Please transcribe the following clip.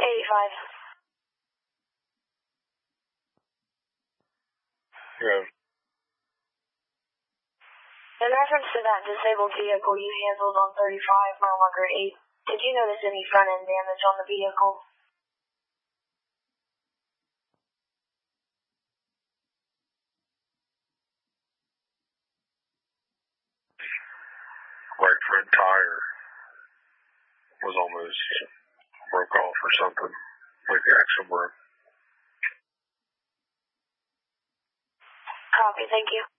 85. Yeah. In reference to that disabled vehicle you handled on 35 mile marker 8, did you notice any front end damage on the vehicle? Right front tire was almost broke off or something, like the axle broke. Copy, thank you.